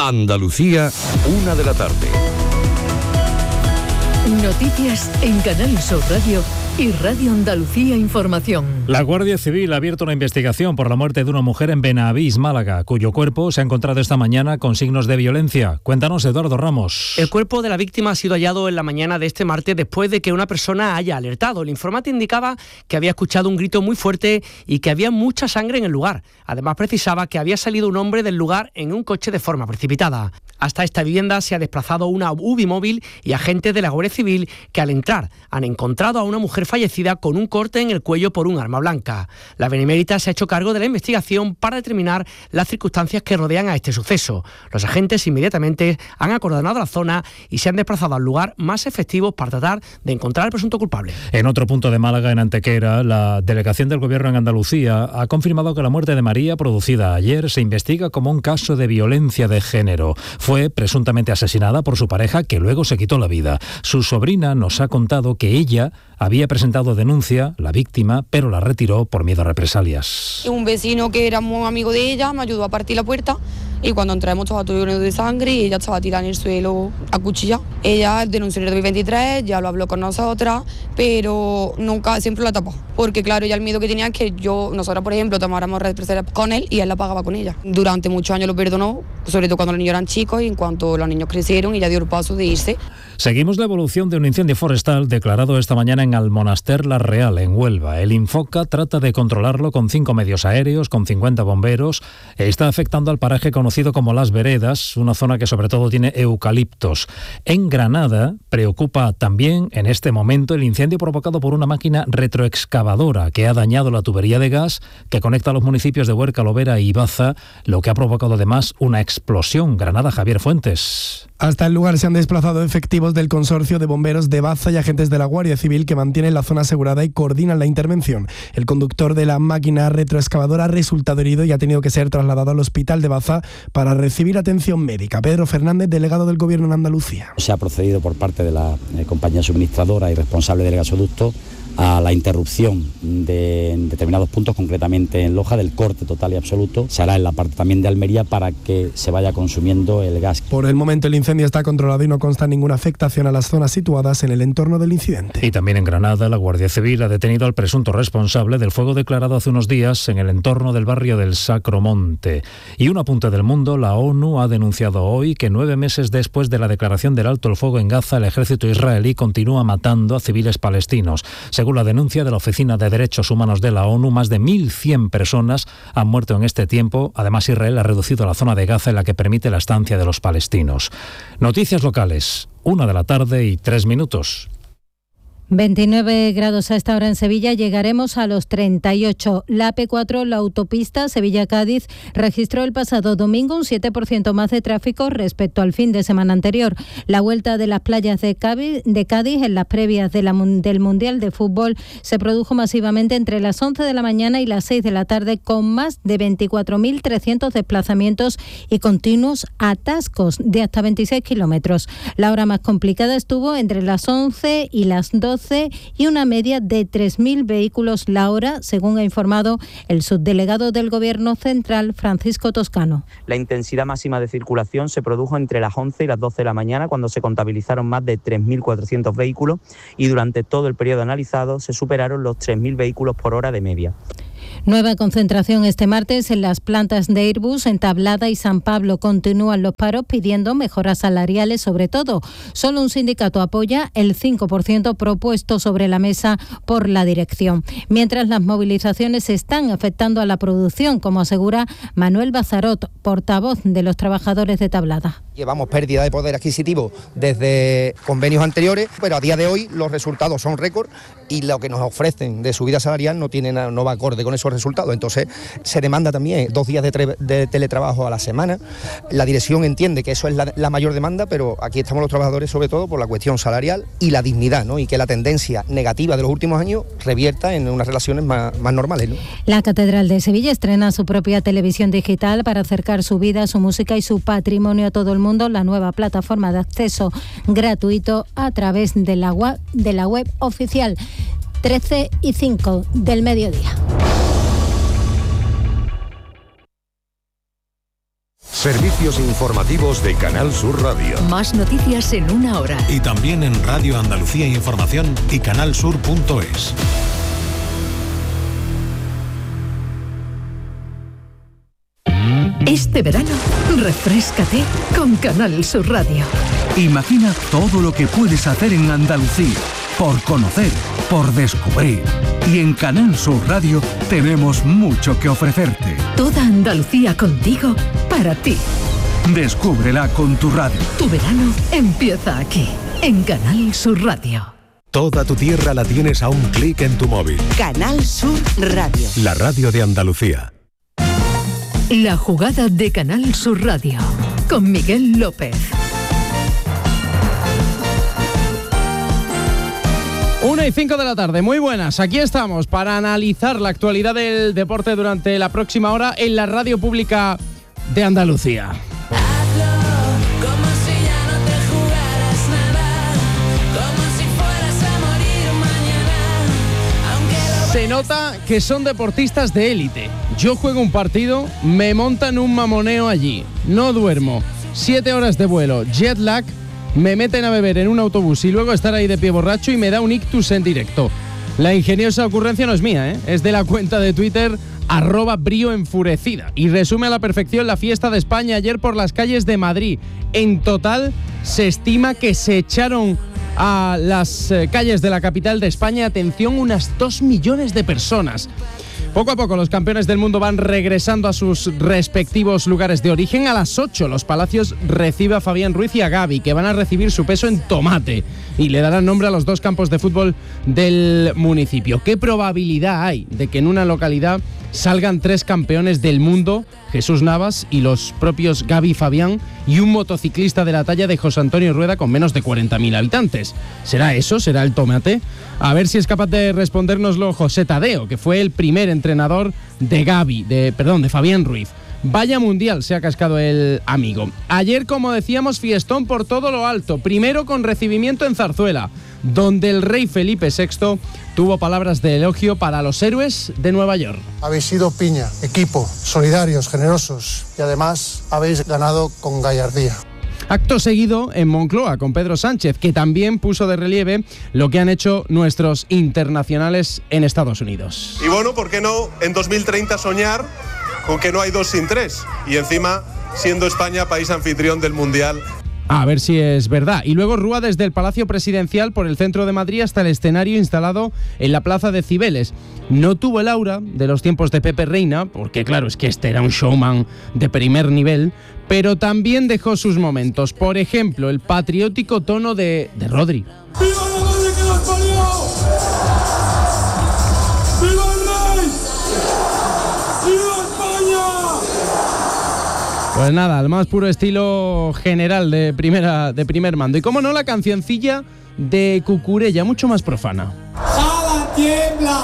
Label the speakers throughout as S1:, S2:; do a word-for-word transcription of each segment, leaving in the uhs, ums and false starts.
S1: Andalucía, una de la tarde.
S2: Noticias en Canal Sur Radio y Radio Andalucía Información.
S3: La Guardia Civil ha abierto una investigación por la muerte de una mujer en Benavís, Málaga, cuyo cuerpo se ha encontrado esta mañana con signos de violencia. Cuéntanos, Eduardo Ramos.
S4: El cuerpo de la víctima ha sido hallado en la mañana de este martes después de que una persona haya alertado. El informante indicaba que había escuchado un grito muy fuerte y que había mucha sangre en el lugar. Además, precisaba que había salido un hombre del lugar en un coche de forma precipitada. Hasta esta vivienda se ha desplazado una U B I móvil y agentes de la Guardia Civil que al entrar han encontrado a una mujer fallecida con un corte en el cuello por un arma blanca. La Benemérita se ha hecho cargo de la investigación para determinar las circunstancias que rodean a este suceso. Los agentes inmediatamente han acordonado la zona y se han desplazado al lugar más efectivo para tratar de encontrar al presunto culpable.
S3: En otro punto de Málaga, en Antequera, la delegación del Gobierno en Andalucía ha confirmado que la muerte de María, producida ayer, se investiga como un caso de violencia de género. Fue presuntamente asesinada por su pareja, que luego se quitó la vida. Su sobrina nos ha contado que ella había presentado denuncia, la víctima, pero la retiró por miedo a represalias.
S5: Un vecino que era muy amigo de ella me ayudó a partir la puerta y cuando entramos estaba todo lleno de sangre y ella estaba tirada en el suelo a cuchilla. Ella denunció en el dos mil veintitrés, ya lo habló con nosotras, pero nunca, siempre la tapó. Porque claro, ya el miedo que tenía es que yo, nosotras por ejemplo, tomáramos represalias con él y él la pagaba con ella. Durante muchos años lo perdonó, sobre todo cuando los niños eran chicos y en cuanto los niños crecieron y ya dio el paso de irse.
S3: Seguimos la evolución de un incendio forestal declarado esta mañana en Almonaster La Real, en Huelva. El Infoca trata de controlarlo con cinco medios aéreos, con cincuenta bomberos. Está afectando al paraje conocido como Las Veredas, una zona que sobre todo tiene eucaliptos. En Granada preocupa también en este momento el incendio provocado por una máquina retroexcavadora que ha dañado la tubería de gas que conecta a los municipios de Huerca, Lovera y Baza, lo que ha provocado además una explosión. Granada, Javier Fuentes.
S6: Hasta el lugar se han desplazado efectivos del Consorcio de Bomberos de Baza y agentes de la Guardia Civil que mantienen la zona asegurada y coordinan la intervención. El conductor de la máquina retroexcavadora ha resultado herido y ha tenido que ser trasladado al hospital de Baza para recibir atención médica. Pedro Fernández, delegado del Gobierno en Andalucía.
S7: Se ha procedido por parte de la eh, compañía suministradora y responsable del gasoducto a la interrupción de en determinados puntos, concretamente en Loja, del corte total y absoluto. Se hará en la parte también de Almería para que se vaya consumiendo el gas.
S6: Por el momento el incendio está controlado y no consta ninguna afectación a las zonas situadas en el entorno del incidente.
S3: Y también en Granada, la Guardia Civil ha detenido al presunto responsable del fuego declarado hace unos días en el entorno del barrio del Sacromonte. Y un apunte del mundo, la ONU ha denunciado hoy que nueve meses después de la declaración del alto el fuego en Gaza, el ejército israelí continúa matando a civiles palestinos. Según la denuncia de la Oficina de Derechos Humanos de la ONU, más de mil cien personas han muerto en este tiempo. Además, Israel ha reducido la zona de Gaza en la que permite la estancia de los palestinos. Noticias locales, una de la tarde y tres minutos.
S8: veintinueve grados a esta hora en Sevilla, llegaremos a los treinta y ocho. La A P cuatro, la autopista Sevilla-Cádiz, registró el pasado domingo un siete por ciento más de tráfico respecto al fin de semana anterior. La vuelta de las playas de Cádiz, de Cádiz en las previas de la, del Mundial de Fútbol se produjo masivamente entre las once de la mañana y las seis de la tarde, con más de veinticuatro mil trescientos desplazamientos y continuos atascos de hasta veintiséis kilómetros. La hora más complicada estuvo entre las once y las doce y una media de tres mil vehículos la hora, según ha informado el subdelegado del Gobierno Central, Francisco Toscano.
S9: La intensidad máxima de circulación se produjo entre las once y las doce de la mañana, cuando se contabilizaron más de tres mil cuatrocientos vehículos, y durante todo el periodo analizado se superaron los tres mil vehículos por hora de media.
S8: Nueva concentración este martes en las plantas de Airbus en Tablada y San Pablo. Continúan los paros pidiendo mejoras salariales, sobre todo. Solo un sindicato apoya el cinco por ciento propuesto sobre la mesa por la dirección. Mientras las movilizaciones están afectando a la producción, como asegura Manuel Bazarot, portavoz de los trabajadores de Tablada.
S10: Llevamos pérdida de poder adquisitivo desde convenios anteriores, pero a día de hoy los resultados son récord y lo que nos ofrecen de subida salarial no tiene no va acorde con esos resultados. Entonces se demanda también dos días de, tre- de teletrabajo a la semana. La dirección entiende que eso es la, la mayor demanda, pero aquí estamos los trabajadores sobre todo por la cuestión salarial y la dignidad, ¿no? Y que la tendencia negativa de los últimos años revierta en unas relaciones más, más normales, ¿no?
S8: La Catedral de Sevilla estrena su propia televisión digital para acercar su vida, su música y su patrimonio a todo el mundo. La nueva plataforma de acceso gratuito a través de la web, de la web oficial. trece y cinco del mediodía.
S1: Servicios informativos de Canal Sur Radio.
S2: Más noticias en una hora.
S11: Y también en Radio Andalucía Información y canalsur punto es.
S2: Este verano, refréscate con Canal Sur Radio.
S12: Imagina todo lo que puedes hacer en Andalucía, por conocer, por descubrir. Y en Canal Sur Radio tenemos mucho que ofrecerte.
S2: Toda Andalucía contigo, para ti.
S12: Descúbrela con tu radio.
S2: Tu verano empieza aquí, en Canal Sur Radio.
S11: Toda tu tierra la tienes a un clic en tu móvil.
S13: Canal Sur Radio.
S11: La radio de Andalucía.
S2: La jugada de Canal Sur Radio, con Miguel López.
S4: Una y cinco de la tarde, muy buenas. Aquí estamos para analizar la actualidad del deporte durante la próxima hora en la radio pública de Andalucía. Se nota que son deportistas de élite. Yo juego un partido, me montan un mamoneo allí, no duermo, siete horas de vuelo, jet lag, me meten a beber en un autobús y luego estar ahí de pie borracho y me da un ictus en directo. La ingeniosa ocurrencia no es mía, ¿eh? Es de la cuenta de Twitter arroba brío enfurecida y resume a la perfección la fiesta de España ayer por las calles de Madrid. En total se estima que se echaron a las eh, calles de la capital de España, atención, unas dos millones de personas. Poco a poco los campeones del mundo van regresando a sus respectivos lugares de origen. A las ocho los Palacios recibe a Fabián Ruiz y a Gavi, que van a recibir su peso en tomate y le darán nombre a los dos campos de fútbol del municipio. ¿Qué probabilidad hay de que en una localidad salgan tres campeones del mundo, Jesús Navas y los propios Gavi y Fabián, y un motociclista de la talla de José Antonio Rueda con menos de cuarenta mil habitantes? ¿Será eso? ¿Será el tomate? A ver si es capaz de respondérnoslo José Tadeo, que fue el primer entrenador de Gavi, de, perdón, de Fabián Ruiz. Vaya mundial se ha cascado el amigo. Ayer, como decíamos, fiestón por todo lo alto. Primero con recibimiento en Zarzuela, donde el rey Felipe sexto tuvo palabras de elogio para los héroes de Nueva York.
S14: Habéis sido piña, equipo, solidarios, generosos y además habéis ganado con gallardía.
S4: Acto seguido en Moncloa con Pedro Sánchez, que también puso de relieve lo que han hecho nuestros internacionales en Estados Unidos.
S15: Y bueno, ¿por qué no en dos mil treinta soñar con que no hay dos sin tres? Y encima, siendo España país anfitrión del Mundial.
S4: A ver si es verdad. Y luego rúa desde el Palacio Presidencial por el centro de Madrid hasta el escenario instalado en la Plaza de Cibeles. No tuvo el aura de los tiempos de Pepe Reina, porque claro, es que este era un showman de primer nivel, pero también dejó sus momentos. Por ejemplo, el patriótico tono de, de Rodri.
S16: ¡Viva la madre que nos parió! ¡Viva el rey! ¡Viva España!
S4: Pues nada, al más puro estilo general de primera de primer mando. Y cómo no, la cancioncilla de Cucurella, mucho más profana.
S16: ¡Jala, tiembla!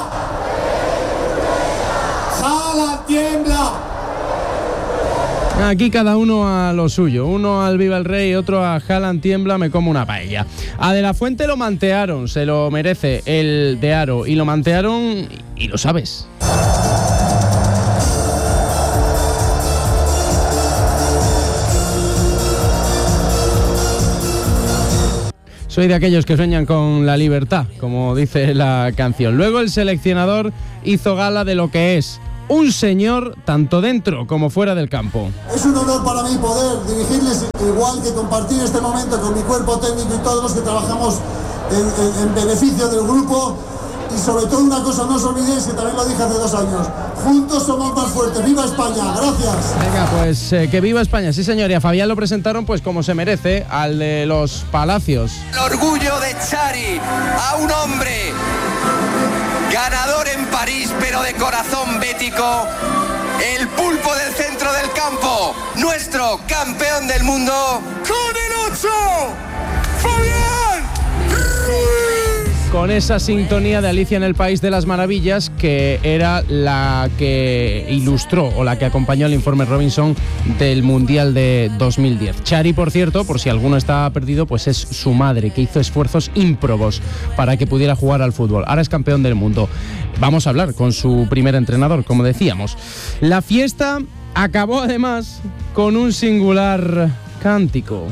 S16: ¡Jala, tiembla!
S4: Aquí cada uno a lo suyo, uno al Viva el Rey, otro a Jalan tiembla, me como una paella. A De la Fuente lo mantearon, se lo merece el de Aro, y lo mantearon y lo sabes. Soy de aquellos que sueñan con la libertad, como dice la canción. Luego el seleccionador hizo gala de lo que es un señor tanto dentro como fuera del campo.
S14: Es un honor para mí poder dirigirles, igual que compartir este momento con mi cuerpo técnico y todos los que trabajamos en, en, en beneficio del grupo. Y sobre todo una cosa, no os olvidéis, que también lo dije hace dos años, juntos somos más fuertes. ¡Viva España! ¡Gracias!
S4: Venga, pues eh, que viva España, sí señor. Y a Fabián lo presentaron pues como se merece, al de los Palacios.
S17: El orgullo de Chari, a un hombre ganador en París, pero de corazón bético, el pulpo del centro del campo, nuestro campeón del mundo, con el ocho, Fabián Ruiz.
S4: Con esa sintonía de Alicia en el País de las Maravillas, que era la que ilustró o la que acompañó al informe Robinson del Mundial de dos mil diez. Chari, por cierto, por si alguno está perdido, pues es su madre, que hizo esfuerzos ímprobos para que pudiera jugar al fútbol. Ahora es campeón del mundo. Vamos a hablar con su primer entrenador, como decíamos. La fiesta
S18: acabó además con un singular cántico.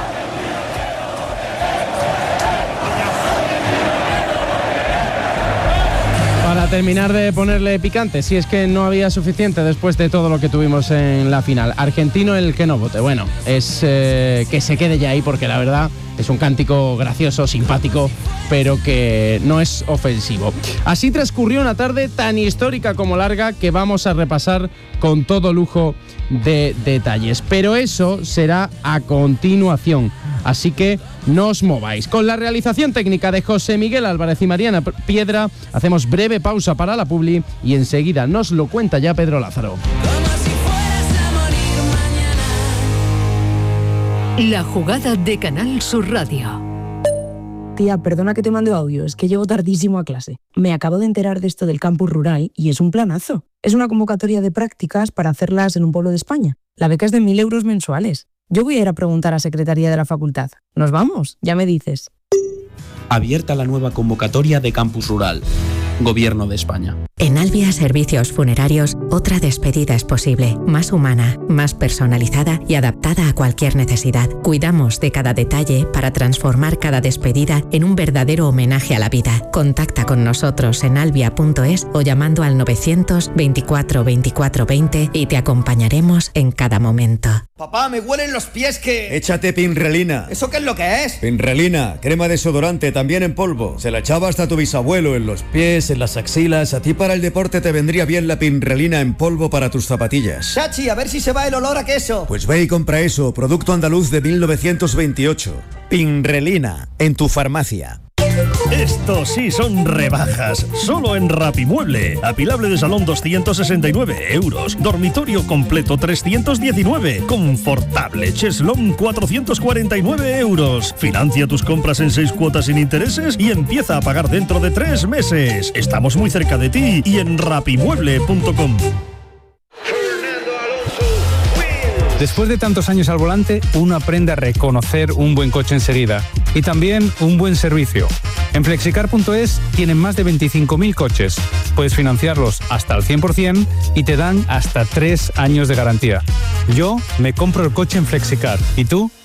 S18: Para terminar de ponerle picante, si es que no había suficiente después de todo lo que tuvimos en la final. Argentino el que no vote. Bueno, es eh, que se quede ya ahí porque la verdad es un cántico gracioso, simpático, pero que no es ofensivo. Así transcurrió una tarde tan histórica como larga que vamos a repasar con todo lujo de detalles. Pero eso será a continuación. Así que no os mováis. Con la realización técnica de José Miguel Álvarez y Mariana Piedra, hacemos breve pausa para la publi y enseguida nos lo cuenta ya Pedro Lázaro.
S2: La jugada de Canal Sur Radio.
S19: Tía, perdona que te mande audio, es que llego tardísimo a clase. Me acabo de enterar de esto del campus rural y es un planazo. Es una convocatoria de prácticas para hacerlas en un pueblo de España. La beca es de mil euros mensuales. Yo voy a ir a preguntar a Secretaría de la Facultad. ¿Nos vamos? Ya me dices.
S20: Abierta la nueva convocatoria de Campus Rural. Gobierno de España.
S21: En Albia Servicios Funerarios, otra despedida es posible, más humana, más personalizada y adaptada a cualquier necesidad. Cuidamos de cada detalle para transformar cada despedida en un verdadero homenaje a la vida. Contacta con nosotros en albia punto es o llamando al novecientos veinticuatro veinticuatro veinte y te acompañaremos en cada momento.
S22: Papá, me huelen los pies que...
S23: Échate Pinrelina.
S22: ¿Eso qué es lo que es?
S23: Pinrelina, crema desodorante, también en polvo. Se la echaba hasta tu bisabuelo en los pies, en las axilas. A ti para el deporte te vendría bien la Pinrelina en polvo para tus zapatillas.
S22: Chachi, a ver si se va el olor a queso.
S23: Pues ve y compra eso, producto andaluz de mil novecientos veintiocho. Pinrelina, en tu farmacia.
S24: Estos sí son rebajas, solo en Rapimueble. Apilable de salón doscientos sesenta y nueve euros, dormitorio completo trescientos diecinueve, confortable cheslón cuatrocientos cuarenta y nueve euros. Financia tus compras en seis cuotas sin intereses y empieza a pagar dentro de tres meses. Estamos muy cerca de ti y en rapimueble punto com.
S25: Después de tantos años al volante, uno aprende a reconocer un buen coche enseguida y también un buen servicio. En flexicar punto es tienen más de veinticinco mil coches. Puedes financiarlos hasta el cien por ciento y te dan hasta tres años de garantía. Yo me compro el coche en Flexicar. ¿Y tú?